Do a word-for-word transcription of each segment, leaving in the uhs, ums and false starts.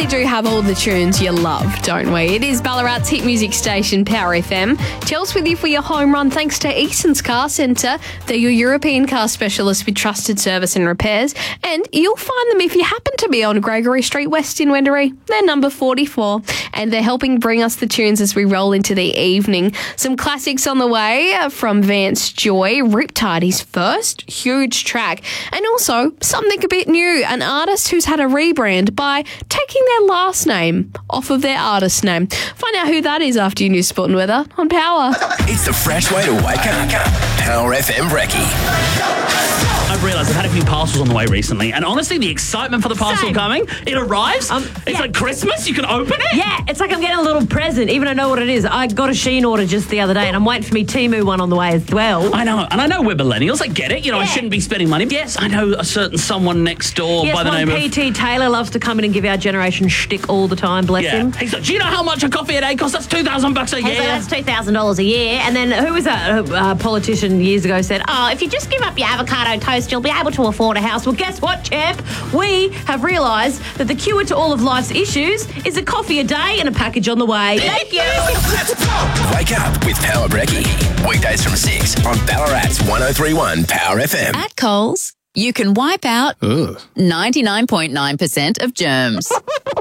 really do have all the tunes you love, don't we? It is Ballarat's hit music station, Power F M. Chels with you for your home run thanks to Easton's Car Centre. They're your European car specialist with trusted service and repairs. And you'll find them if you happen to be on Gregory Street West in Wendouree. They're number forty-four. And they're helping bring us the tunes as we roll into the evening. Some classics on the way from Vance Joy. Riptide, his first huge track. And also something a bit new. An artist who's had a rebrand by taking their last name off of their artist name. Find out who that is after your news, sport and weather on Power. It's the fresh way to wake up. Power F M Brekkie. I've realised I've had a few parcels on the way recently, and honestly, the excitement for the parcel Same. coming, it arrives, Um, it's yeah. like Christmas, you can open it. Yeah, it's like I'm getting a little present, even though I know what it is. I got a Shein order just the other day, and I'm waiting for me Temu one on the way as well. I know, and I know we're millennials, I get it, you know, I Yeah. shouldn't be spending money. Yes, I know a certain someone next door Yes, by the one name P of... T Taylor loves to come in and give our generation shtick all the time, bless Yeah. him. He's like, do you know how much a coffee a day costs? That's two thousand bucks a Hey, so year. that's two thousand dollars a year. And then who was that uh, politician years ago said, oh, if you just give up your avocado toast, you'll be able to afford a house. Well, guess what, champ? We have realised that the cure to all of life's issues is a coffee a day and a package on the way. Thank you. Wake up with Power Brekkie. Weekdays from six on Ballarat's one oh three one Power F M. At Coles, you can wipe out ninety-nine point nine percent of germs.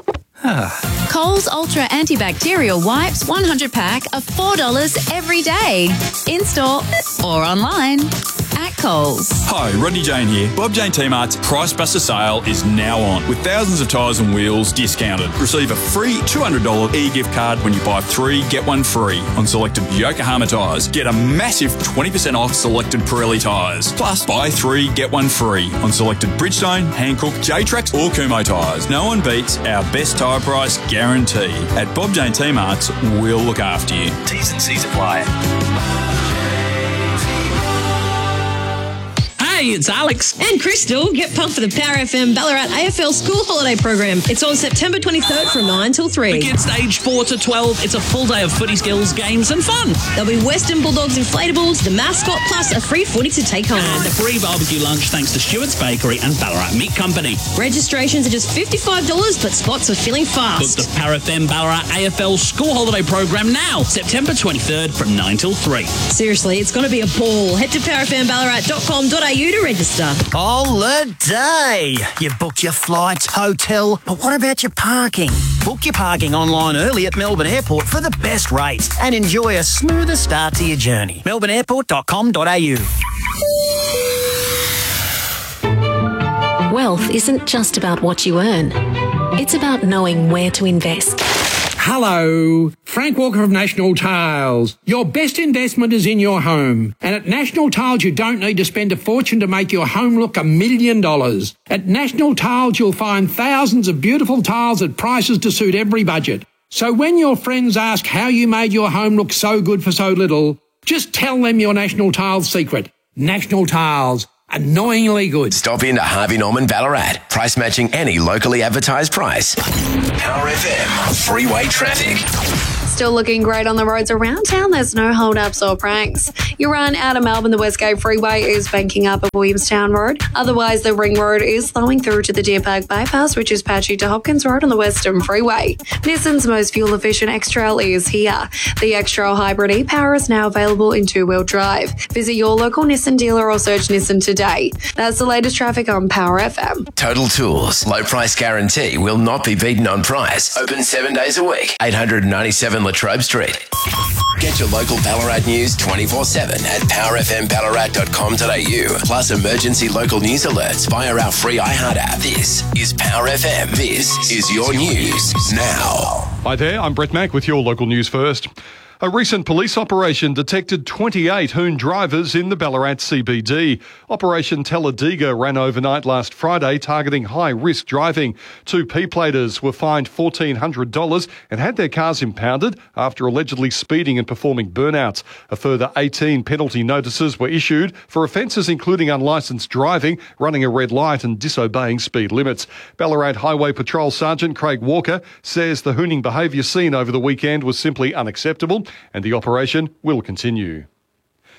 Coles Ultra Antibacterial Wipes one hundred pack are four dollars every day. In-store or online at Coles. Hi, Rodney Jane here. Bob Jane T-Mart's Price Buster sale is now on with thousands of tyres and wheels discounted. Receive a free two hundred dollars e-gift card when you buy three, get one free on selected Yokohama tyres. Get a massive twenty percent off selected Pirelli tyres. Plus, buy three, get one free on selected Bridgestone, Hankook, J-Trax or Kumho tyres. No one beats our best tyre price guarantee. At Bob Jane T-Mart's, we'll look after you. T's and C's apply. Hey, it's Alex. And Crystal, get pumped for the Power F M Ballarat A F L School Holiday Program. It's on September twenty-third from nine till three. For kids aged four to twelve, it's a full day of footy skills, games and fun. There'll be Western Bulldogs inflatables, the mascot, plus a free footy to take home. And a free barbecue lunch thanks to Stewart's Bakery and Ballarat Meat Company. Registrations are just fifty-five dollars, but spots are filling Book fast. the Power F M Ballarat A F L School Holiday Program now, September twenty-third from nine till three. Seriously, it's going to be a ball. Head to power f m ballarat dot com dot a u to register. Holiday! You've booked your flights, hotel, but what about your parking? Book your parking online early at Melbourne Airport for the best rates and enjoy a smoother start to your journey. melbourne airport dot com dot a u. Wealth isn't just about what you earn. It's about knowing where to invest. Hello, Frank Walker of National Tiles. Your best investment is in your home. And at National Tiles, you don't need to spend a fortune to make your home look a million dollars. At National Tiles, you'll find thousands of beautiful tiles at prices to suit every budget. So when your friends ask how you made your home look so good for so little, just tell them your National Tiles secret. National Tiles. Annoyingly good. Stop into Harvey Norman Ballarat. Price matching any locally advertised price. Power F M. Freeway traffic. Still looking great on the roads around town. There's no hold-ups or pranks. You run out of Melbourne, the Westgate Freeway is banking up at Williamstown Road. Otherwise, the Ring Road is slowing through to the Deer Park Bypass, which is patchy to Hopkins Road on the Western Freeway. Nissan's most fuel-efficient X-Trail is here. The X-Trail Hybrid e-Power is now available in two-wheel drive. Visit your local Nissan dealer or search Nissan today. That's the latest traffic on Power F M. Total Tools. Low price guarantee will not be beaten on price. Open seven days a week. eight ninety-seven Latrobe Street. Get your local Ballarat news twenty-four seven at power f m ballarat dot com dot a u. Plus emergency local news alerts via our free iHeart app. This is Power F M. This is your news now. Hi there, I'm Brett Mack with your local news first. A recent police operation detected twenty-eight Hoon drivers in the Ballarat C B D. Operation Talladega ran overnight last Friday, targeting high-risk driving. Two P-platers were fined fourteen hundred dollars and had their cars impounded after allegedly speeding and performing burnouts. A further eighteen penalty notices were issued for offences including unlicensed driving, running a red light and disobeying speed limits. Ballarat Highway Patrol Sergeant Craig Walker says the hooning behaviour seen over the weekend was simply unacceptable and the operation will continue.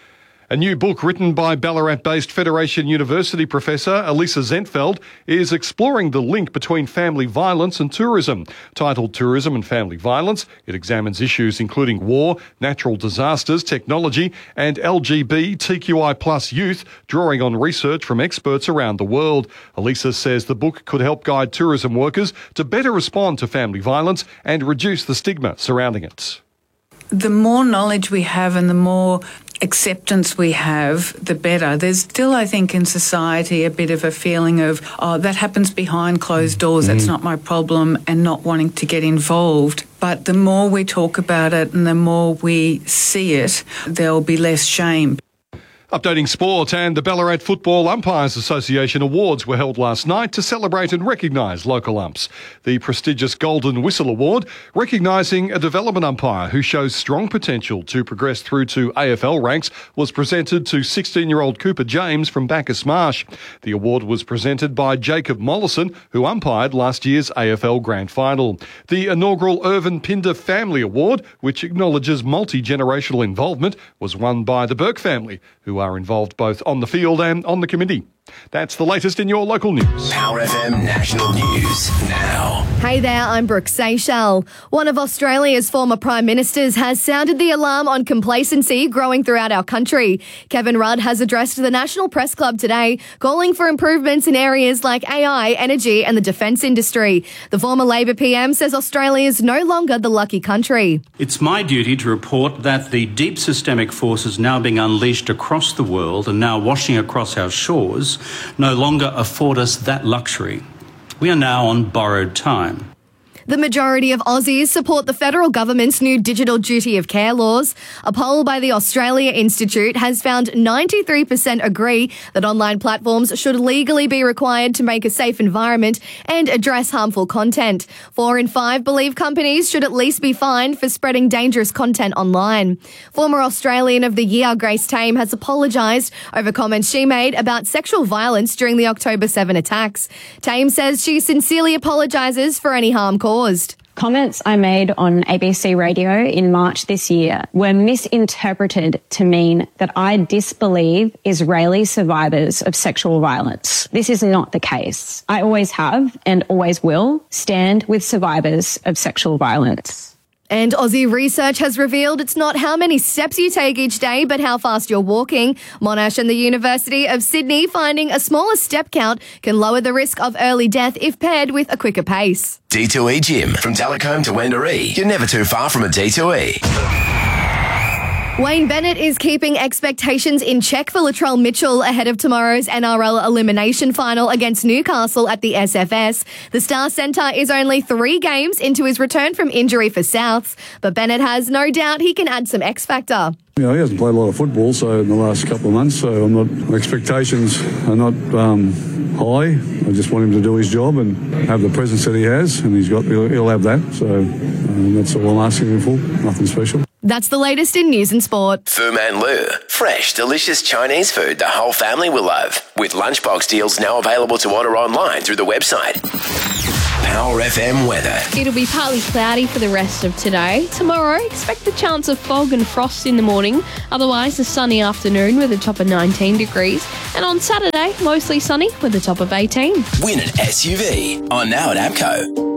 A new book written by Ballarat-based Federation University professor Elisa Zentfeld is exploring the link between family violence and tourism. Titled Tourism and Family Violence, it examines issues including war, natural disasters, technology and L G B T Q I plus youth, drawing on research from experts around the world. Elisa says the book could help guide tourism workers to better respond to family violence and reduce the stigma surrounding it. The more knowledge we have and the more acceptance we have, the better. There's still, I think, in society a bit of a feeling of, oh, that happens behind closed doors, that's not my problem, and not wanting to get involved. But the more we talk about it and the more we see it, there'll be less shame. Updating sport, and the Ballarat Football Umpires Association Awards were held last night to celebrate and recognise local umps. The prestigious Golden Whistle Award, recognising a development umpire who shows strong potential to progress through to A F L ranks, was presented to sixteen-year-old Cooper James from Bacchus Marsh. The award was presented by Jacob Mollison, who umpired last year's A F L Grand Final. The inaugural Irvin Pinder Family Award, which acknowledges multi-generational involvement, was won by the Burke family, who are involved both on the field and on the committee. That's the latest in your local news. Power F M National News now. Hey there, I'm Brooke Seychelles. One of Australia's former Prime Ministers has sounded the alarm on complacency growing throughout our country. Kevin Rudd has addressed the National Press Club today, calling for improvements in areas like A I, energy and the defence industry. The former Labor P M says Australia is no longer the lucky country. It's my duty to report that the deep systemic forces now being unleashed across the world and now washing across our shores no longer afford us that luxury. We are now on borrowed time. The majority of Aussies support the federal government's new digital duty of care laws. A poll by the Australia Institute has found ninety-three percent agree that online platforms should legally be required to make a safe environment and address harmful content. Four in five believe companies should at least be fined for spreading dangerous content online. Former Australian of the Year Grace Tame has apologised over comments she made about sexual violence during the October seventh attacks. Tame says she sincerely apologises for any harm caused. Comments I made on A B C Radio in March this year were misinterpreted to mean that I disbelieve Israeli survivors of sexual violence. This is not the case. I always have and always will stand with survivors of sexual violence. And Aussie research has revealed it's not how many steps you take each day, but how fast you're walking. Monash and the University of Sydney finding a smaller step count can lower the risk of early death if paired with a quicker pace. D two E Gym. From Telecombe to Wendouree, you're never too far from a D two E. Wayne Bennett is keeping expectations in check for Latrell Mitchell ahead of tomorrow's N R L elimination final against Newcastle at the S F S. The Star Centre is only three games into his return from injury for Souths, but Bennett has no doubt he can add some X factor. You know, he hasn't played a lot of football so in the last couple of months, so I'm not, my expectations are not um, high. I just want him to do his job and have the presence that he has, and he's got, he'll, he'll have that. So um, that's all I'm asking him for, nothing special. That's the latest in news and sport. Fu Man Lu. Fresh, delicious Chinese food the whole family will love. With lunchbox deals now available to order online through the website. Power F M weather. It'll be partly cloudy for the rest of today. Tomorrow, expect the chance of fog and frost in the morning. Otherwise, a sunny afternoon with a top of nineteen degrees. And on Saturday, mostly sunny with a top of eighteen. Win an S U V on Now at AMCO.